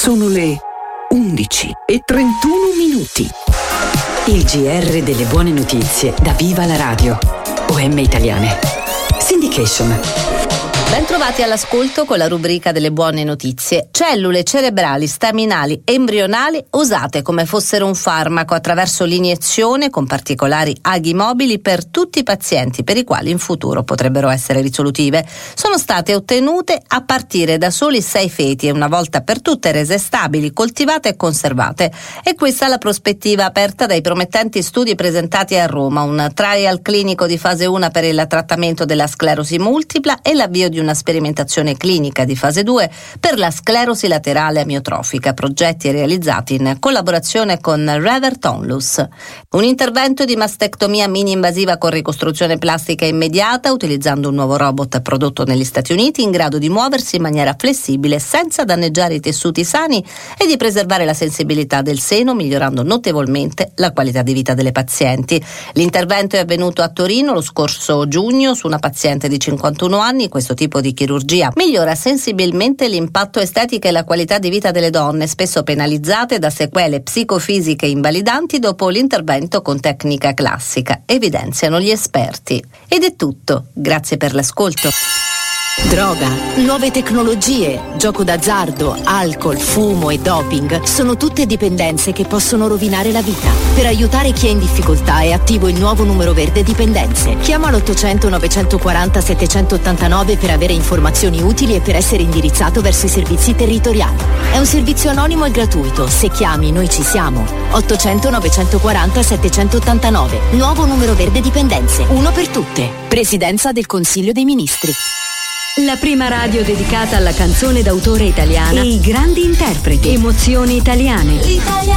Sono le 11:31. Il GR delle buone notizie da Viva la Radio. OM Italiane. Syndication. Bentrovati all'ascolto con la rubrica delle buone notizie. Cellule cerebrali, staminali, embrionali usate come fossero un farmaco attraverso l'iniezione con particolari aghi mobili per tutti i pazienti per i quali in futuro potrebbero essere risolutive. Sono state ottenute a partire da soli 6 feti e una volta per tutte rese stabili, coltivate e conservate. E questa è la prospettiva aperta dai promettenti studi presentati a Roma, un trial clinico di fase 1 per il trattamento della sclerosi multipla e l'avvio di una sperimentazione clinica di fase 2 per la sclerosi laterale amiotrofica, progetti realizzati in collaborazione con Revert Onlus. Un intervento di mastectomia mini-invasiva con ricostruzione plastica immediata utilizzando un nuovo robot prodotto negli Stati Uniti in grado di muoversi in maniera flessibile senza danneggiare i tessuti sani e di preservare la sensibilità del seno, migliorando notevolmente la qualità di vita delle pazienti. L'intervento è avvenuto a Torino lo scorso giugno su una paziente di 51 anni. Questo tipo di chirurgia migliora sensibilmente l'impatto estetico e la qualità di vita delle donne, spesso penalizzate da sequele psicofisiche invalidanti dopo l'intervento con tecnica classica, evidenziano gli esperti. Ed è tutto, grazie per l'ascolto. Droga, nuove tecnologie, gioco d'azzardo, alcol, fumo e doping sono tutte dipendenze che possono rovinare la vita. Per aiutare chi è in difficoltà è attivo il nuovo numero verde dipendenze. Chiama l'800 940 789 per avere informazioni utili e per essere indirizzato verso i servizi territoriali. È un servizio anonimo e gratuito. Se chiami, noi ci siamo. 800 940 789. Nuovo numero verde dipendenze. Uno per tutte. Presidenza del Consiglio dei Ministri. La prima radio dedicata alla canzone d'autore italiana e i grandi interpreti. Emozioni italiane.